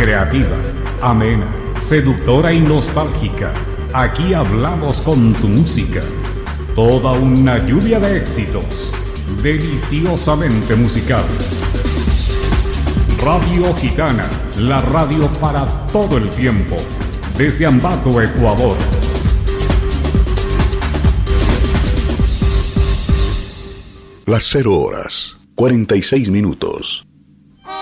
creativa, amena, seductora y nostálgica. Aquí hablamos con tu música. Toda una lluvia de éxitos, deliciosamente musical. Radio Gitana, la radio para todo el tiempo, desde Ambato, Ecuador. Las 0 horas, 46 minutos.